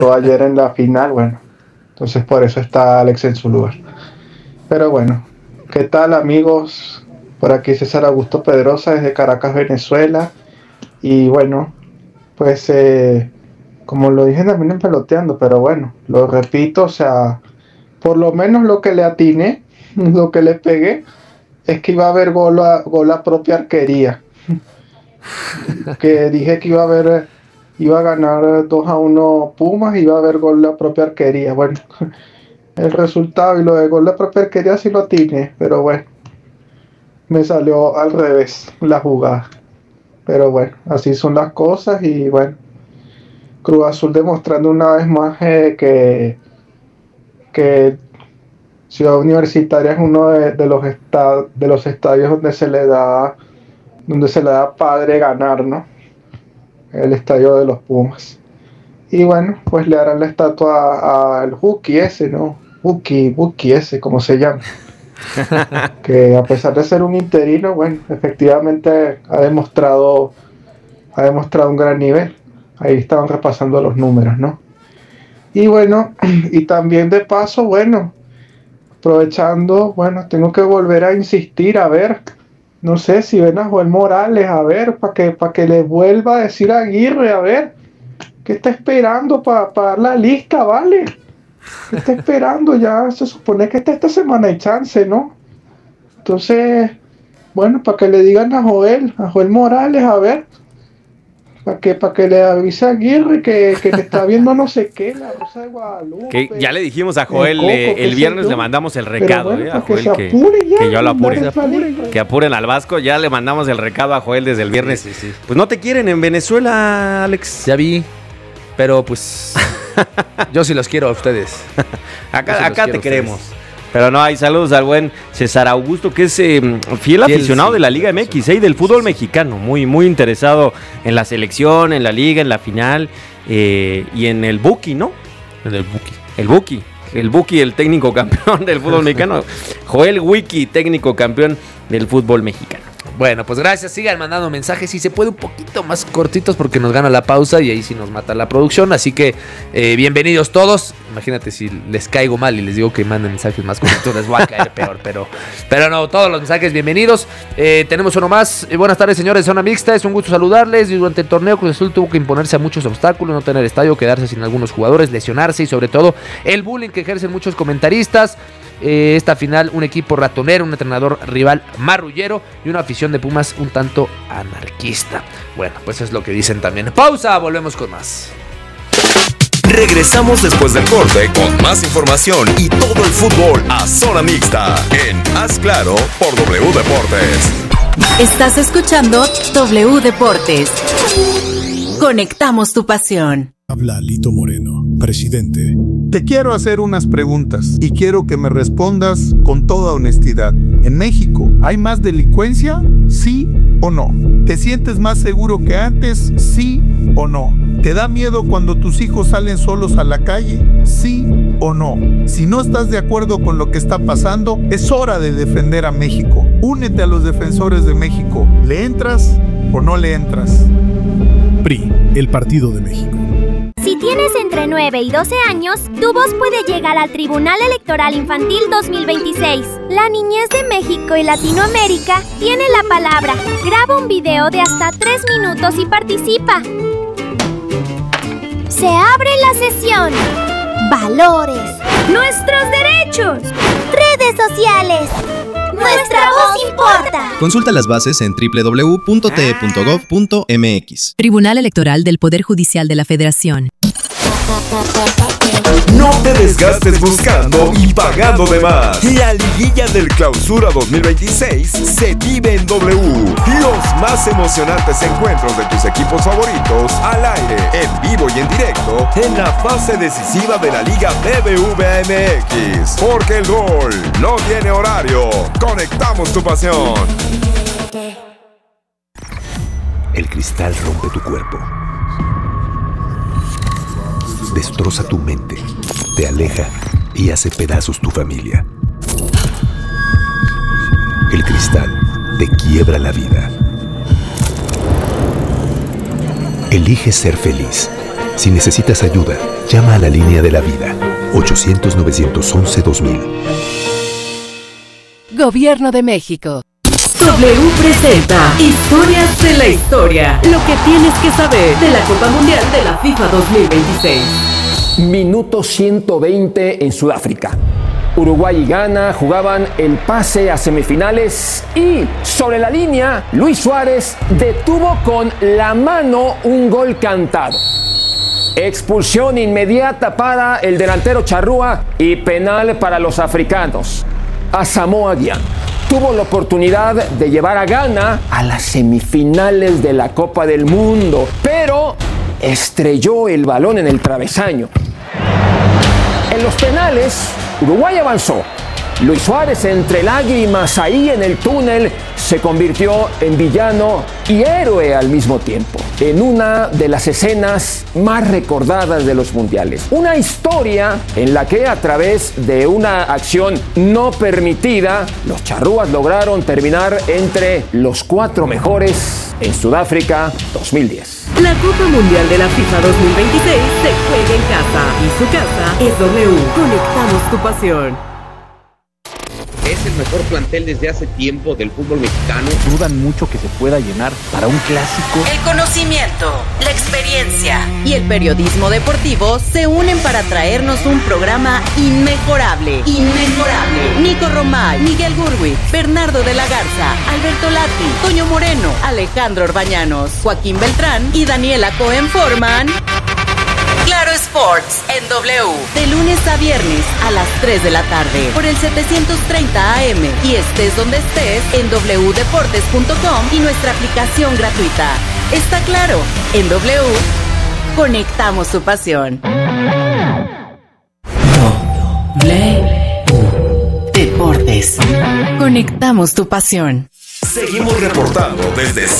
ayer en la final, bueno, entonces por eso está Alex en su lugar. Pero bueno, ¿qué tal, amigos? Por aquí César Augusto Pedrosa desde Caracas, Venezuela. Y bueno, pues como lo dije también en Peloteando, pero bueno, lo repito, o sea, por lo menos lo que le atiné, lo que le pegué, es que iba a haber gol a propia arquería. Que dije que iba a ganar 2-1 Pumas y iba a haber gol a propia arquería. Bueno, el resultado y lo de gol a propia arquería sí lo atiné, pero bueno, me salió al revés la jugada. Pero bueno, así son las cosas y bueno, Cruz Azul demostrando una vez más que Ciudad Universitaria es uno de los estadios donde se le da padre ganar, ¿no? El estadio de los Pumas. Y bueno, pues le harán la estatua al Buki ese, ¿no? Buki ese, como se llama. Que a pesar de ser un interino, bueno, efectivamente ha demostrado un gran nivel. Ahí estaban repasando los números, ¿no? Y bueno, y también de paso, bueno, aprovechando, bueno, tengo que volver a insistir, a ver, no sé si ven a Joel Morales, a ver, para que le vuelva a decir a Aguirre, a ver, ¿qué está esperando para dar la lista, vale? ¿Qué está esperando? Ya se supone que esta semana hay chance, ¿no? Entonces, bueno, para que le digan a Joel Morales, a ver, para que le avise a Aguirre que le está viendo no sé qué, la Rosa de Guadalupe. Que ya le dijimos a Joel, el viernes le mandamos el recado, bueno, a Joel que yo lo apure. Que apuren al Vasco, ya le mandamos el recado a Joel desde el viernes. Sí. Pues no te quieren en Venezuela, Alex. Ya vi, pero pues yo sí los quiero a ustedes. Acá te queremos. Pero no, hay saludos al buen César Augusto, que es fiel aficionado de la Liga MX y del fútbol mexicano. Muy, muy interesado en la selección, en la liga, en la final y en el Buki, ¿no? En el Buki. El Buki, el técnico campeón del fútbol mexicano. Joel Wiki, técnico campeón del fútbol mexicano. Bueno, pues gracias, sigan mandando mensajes, si se puede un poquito más cortitos porque nos gana la pausa y ahí sí nos mata la producción, así que bienvenidos todos. Imagínate si les caigo mal y les digo que manden mensajes más cortitos, les voy a caer peor, pero no, todos los mensajes bienvenidos. Tenemos uno más. Buenas tardes, señores de Zona Mixta, es un gusto saludarles. Y durante el torneo Cruz Azul tuvo que imponerse a muchos obstáculos, no tener estadio, quedarse sin algunos jugadores, lesionarse y sobre todo el bullying que ejercen muchos comentaristas. Esta final, un equipo ratonero, un entrenador rival marrullero y una afición de Pumas un tanto anarquista. Bueno, pues es lo que dicen también. Pausa, volvemos con más. Regresamos después del corte con más información y todo el fútbol a Zona Mixta en Haz Claro por W Deportes. Estás escuchando W Deportes. Conectamos tu pasión. Habla Lito Moreno, presidente. Te quiero hacer unas preguntas y quiero que me respondas con toda honestidad. ¿En México hay más delincuencia? ¿Sí o no? ¿Te sientes más seguro que antes? ¿Sí o no? ¿Te da miedo cuando tus hijos salen solos a la calle? ¿Sí o no? Si no estás de acuerdo con lo que está pasando, es hora de defender a México. Únete a los defensores de México. ¿Le entras o no le entras? PRI, el Partido de México. Si tienes entre 9 y 12 años, tu voz puede llegar al Tribunal Electoral Infantil 2026. La niñez de México y Latinoamérica tiene la palabra. Graba un video de hasta 3 minutos y participa. Se abre la sesión. Valores. Nuestros derechos. Redes sociales. Nuestra voz importa. Consulta las bases en www.te.gov.mx. Tribunal Electoral del Poder Judicial de la Federación. No te desgastes buscando y pagando de más. La liguilla del Clausura 2026 se vive en W. Los más emocionantes encuentros de tus equipos favoritos al aire, en vivo y en directo, en la fase decisiva de la Liga BBVA MX. Porque el gol no tiene horario. Conectamos tu pasión. El cristal rompe tu cuerpo. Destroza tu mente, te aleja y hace pedazos tu familia. El cristal te quiebra la vida. Elige ser feliz Si necesitas ayuda, llama a la línea de la vida, 800-911-2000. Gobierno de México. W presenta Historias de la Historia. Lo que tienes que saber de la Copa Mundial de la FIFA 2026. Minuto 120 en Sudáfrica. Uruguay y Ghana jugaban el pase a semifinales y sobre la línea, Luis Suárez detuvo con la mano un gol cantado. Expulsión inmediata para el delantero charrúa y penal para los africanos. Asamoah Gyan tuvo la oportunidad de llevar a Ghana a las semifinales de la Copa del Mundo, pero estrelló el balón en el travesaño. En los penales, Uruguay avanzó. Luis Suárez, entre lágrimas ahí en el túnel, se convirtió en villano y héroe al mismo tiempo, en una de las escenas más recordadas de los mundiales. Una historia en la que, a través de una acción no permitida, los charrúas lograron terminar entre los 4 mejores en Sudáfrica 2010. La Copa Mundial de la FIFA 2026 se juega en casa y su casa es W. Conectamos tu pasión. Es el mejor plantel desde hace tiempo del fútbol mexicano. Dudan mucho que se pueda llenar para un clásico. El conocimiento, la experiencia y el periodismo deportivo se unen para traernos un programa inmejorable. Nico Romay, Miguel Gurwitz, Bernardo de la Garza, Alberto Lati, Toño Moreno, Alejandro Orbañanos, Joaquín Beltrán y Daniela Cohen forman Claro Sports en W, de lunes a viernes a las 3 de la tarde por el 730 AM y estés donde estés en wdeportes.com y nuestra aplicación gratuita. Está claro, en W conectamos tu pasión. W Deportes. Conectamos tu pasión. Seguimos reportando desde